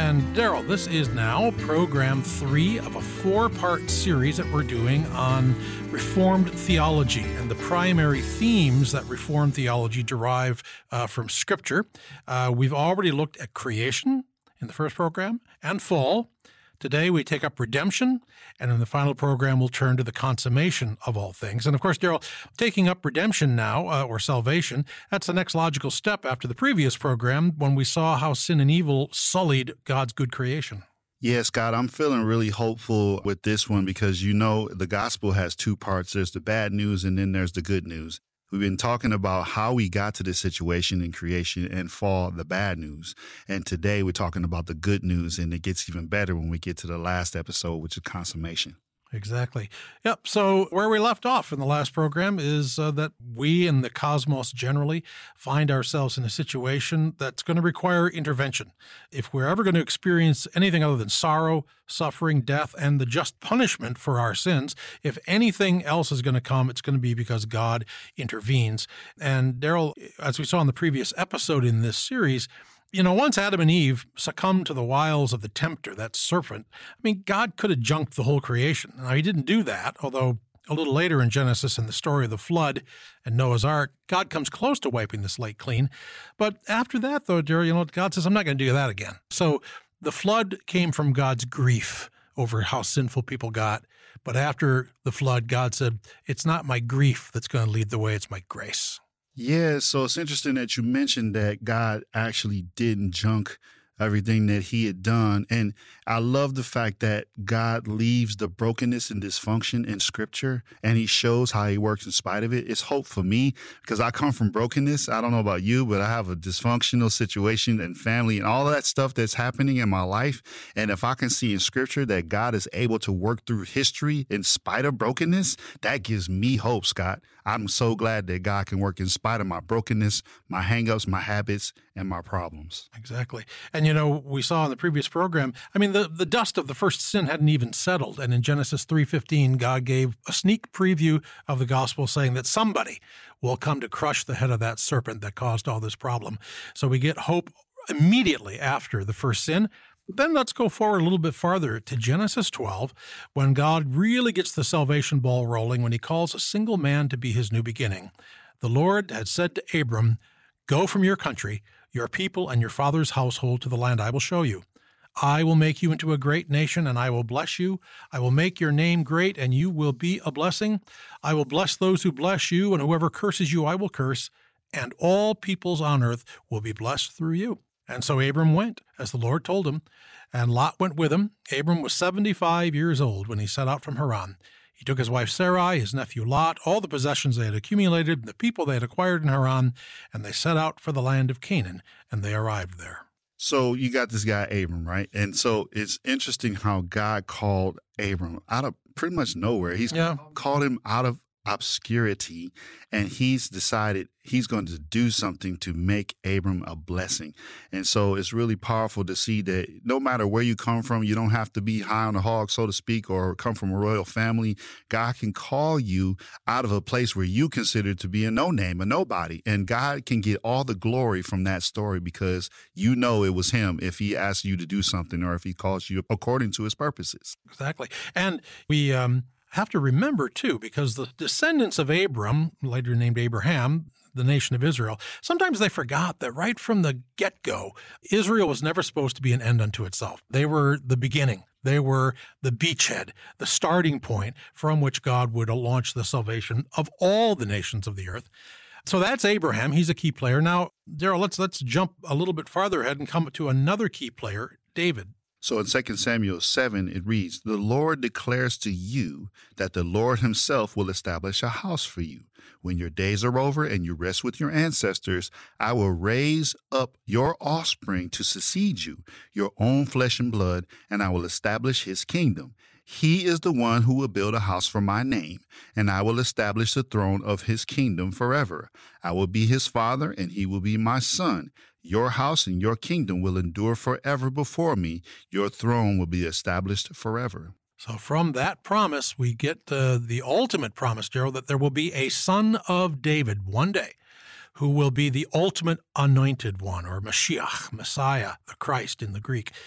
And Daryl, this is now program 3 of a 4-part series that we're doing on Reformed theology and the primary themes that Reformed theology derive from Scripture. We've already looked at creation in the first program and fall. Today we take up redemption, and in the final program we'll turn to the consummation of all things. And of course, Daryl, taking up redemption now, or salvation, that's the next logical step after the previous program when we saw how sin and evil sullied God's good creation. Yeah, Scott, I'm feeling really hopeful with this one because, you know, the gospel has 2 parts. There's the bad news and then there's the good news. We've been talking about how we got to this situation in creation and fall, the bad news. And today we're talking about the good news, and it gets even better when we get to the last episode, which is consummation. Exactly. Yep. So where we left off in the last program is that we in the cosmos generally find ourselves in a situation that's going to require intervention. If we're ever going to experience anything other than sorrow, suffering, death, and the just punishment for our sins, if anything else is going to come, it's going to be because God intervenes. And Daryl, as we saw in the previous episode in this series, you know, once Adam and Eve succumbed to the wiles of the tempter, that serpent, I mean, God could have junked the whole creation. Now, he didn't do that, although a little later in Genesis, in the story of the flood and Noah's Ark, God comes close to wiping the slate clean. But after that, though, dear, you know, God says, I'm not going to do that again. So the flood came from God's grief over how sinful people got. But after the flood, God said, it's not my grief that's going to lead the way, it's my grace. Yeah, so it's interesting that you mentioned that God actually didn't junk everything that he had done. And I love the fact that God leaves the brokenness and dysfunction in Scripture, and he shows how he works in spite of it. It's hope for me because I come from brokenness. I don't know about you, but I have a dysfunctional situation and family and all of that stuff that's happening in my life. And if I can see in Scripture that God is able to work through history in spite of brokenness, that gives me hope, Scott. I'm so glad that God can work in spite of my brokenness, my hangups, my habits, and my problems. Exactly. And, you know, we saw in the previous program, I mean, the dust of the first sin hadn't even settled. And in Genesis 3:15, God gave a sneak preview of the gospel saying that somebody will come to crush the head of that serpent that caused all this problem. So we get hope immediately after the first sin. Then let's go forward a little bit farther to Genesis 12, when God really gets the salvation ball rolling, when he calls a single man to be his new beginning. The Lord had said to Abram, go from your country, your people, and your father's household to the land I will show you. I will make you into a great nation, and I will bless you. I will make your name great, and you will be a blessing. I will bless those who bless you, and whoever curses you I will curse, and all peoples on earth will be blessed through you. And so Abram went, as the Lord told him, and Lot went with him. Abram was 75 years old when he set out from Haran. He took his wife Sarai, his nephew Lot, all the possessions they had accumulated, and the people they had acquired in Haran, and they set out for the land of Canaan, and they arrived there. So you got this guy, Abram, right? And so it's interesting how God called Abram out of pretty much nowhere. He's called him out of obscurity, and he's decided he's going to do something to make Abram a blessing. And so it's really powerful to see that no matter where you come from, you don't have to be high on the hog, so to speak, or come from a royal family. God can call you out of a place where you consider to be a no-name, a nobody. And God can get all the glory from that story because you know it was him if he asked you to do something or if he calls you according to his purposes. Exactly. And we have to remember, too, because the descendants of Abram, later named Abraham, the nation of Israel, sometimes they forgot that right from the get-go, Israel was never supposed to be an end unto itself. They were the beginning. They were the beachhead, the starting point from which God would launch the salvation of all the nations of the earth. So that's Abraham. He's a key player. Now, Daryl, let's jump a little bit farther ahead and come to another key player, David. So in 2 Samuel 7, it reads, the Lord declares to you that the Lord himself will establish a house for you. When your days are over and you rest with your ancestors, I will raise up your offspring to succeed you, your own flesh and blood, and I will establish his kingdom. He is the one who will build a house for my name, and I will establish the throne of his kingdom forever. I will be his father, and he will be my son. Your house and your kingdom will endure forever before me. Your throne will be established forever. So from that promise, we get the ultimate promise, Gerald, that there will be a son of David one day who will be the ultimate anointed one, or Mashiach, Messiah, the Christ in the Greek.